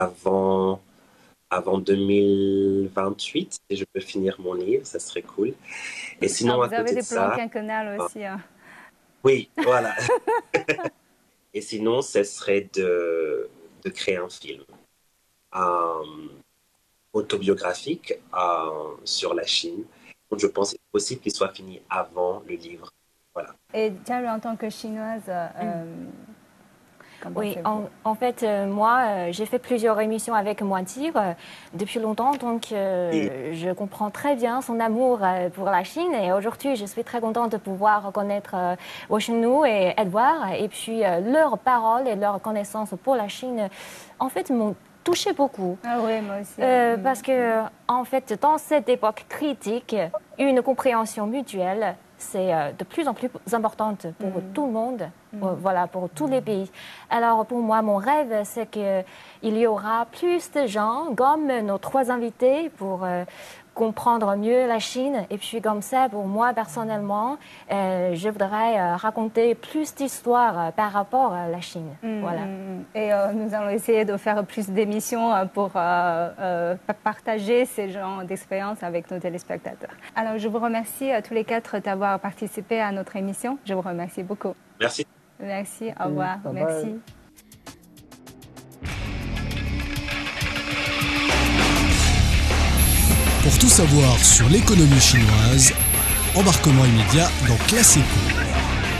avant, avant 2028, si je peux finir mon livre, ça serait cool. Et Ah, sinon, à vous avez côté de des plans ça, quinquennales aussi, hein. oui, voilà. Et sinon, ce serait de créer un film euh, autobiographique sur la Chine. Donc, je pense qu'il est possible qu'il soit fini avant le livre. Voilà. Et Thierry, en tant que chinoise, Mm. qu'en Oui, pensez-vous? en fait, moi, j'ai fait plusieurs émissions avec Moitir depuis longtemps, donc Et je comprends très bien son amour pour la Chine. Et aujourd'hui, je suis très contente de pouvoir connaître Oshinu et Edouard, et puis leurs paroles et leurs connaissances pour la Chine, en fait, m'ont touché beaucoup. Ah oui, moi aussi, hein. Parce que, en fait, dans cette époque critique, une compréhension mutuelle, c'est de plus en plus importante pour tout le monde, voilà, pour tous les pays. Alors, pour moi, mon rêve, c'est qu'il y aura plus de gens, comme nos trois invités, pour comprendre mieux la Chine. Et puis, comme ça, pour moi, personnellement, je voudrais raconter plus d'histoires par rapport à la Chine. Voilà. Et nous allons essayer de faire plus d'émissions pour partager ces genres d'expériences avec nos téléspectateurs. Alors, je vous remercie tous les quatre d'avoir participé à notre émission. Je vous remercie beaucoup. merci. Merci, au revoir, Bye bye. merci. Pour tout savoir sur l'économie chinoise, embarquement immédiat dans Classe Éco.